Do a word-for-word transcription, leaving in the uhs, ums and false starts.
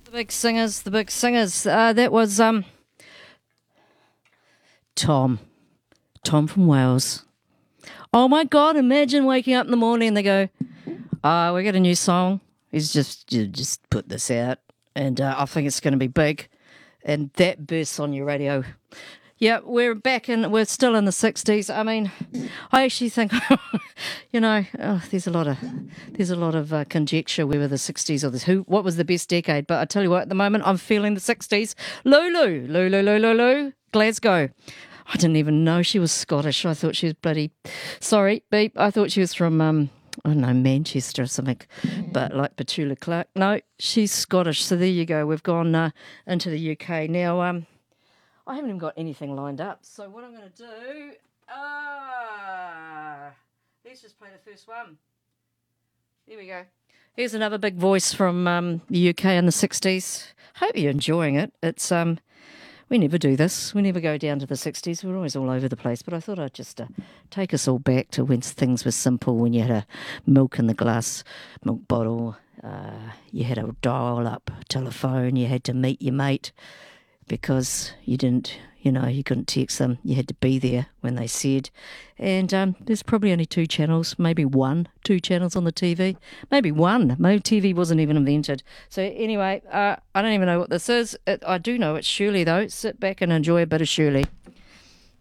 The big singers, the big singers. Uh, that was um, Tom. Tom from Wales. Oh my God, imagine waking up in the morning and they go, uh, we got a new song. He's just, you just put this out and uh, I think it's going to be big. And that bursts on your radio. Yeah, we're back in, we're still in the sixties. I mean, I actually think, you know, oh, there's a lot of, there's a lot of uh, conjecture whether the sixties or the, who, what was the best decade. But I tell you what, at the moment, I'm feeling the sixties. Lulu, Lulu, Lulu, Lulu, Glasgow. I didn't even know she was Scottish. I thought she was bloody, sorry, beep. I thought she was from, um, I don't know, Manchester or something, but like Petula Clark. No, she's Scottish. So there you go. We've gone uh, into the U K. Now, um, I haven't even got anything lined up. So what I'm going to do, ah, let's just play the first one. Here we go. Here's another big voice from um, the U K in the sixties. Hope you're enjoying it. It's um, we never do this. We never go down to the sixties. We're always all over the place. But I thought I'd just uh, take us all back to when things were simple, when you had a milk in the glass, milk bottle, uh, you had a dial-up telephone, you had to meet your mate, because you didn't, you know, you couldn't text them. You had to be there when they said. And um, there's probably only two channels, maybe one, two channels on the T V. Maybe one. Maybe T V wasn't even invented. So anyway, uh, I don't even know what this is. It, I do know it's Shirley, though. Sit back and enjoy a bit of Shirley.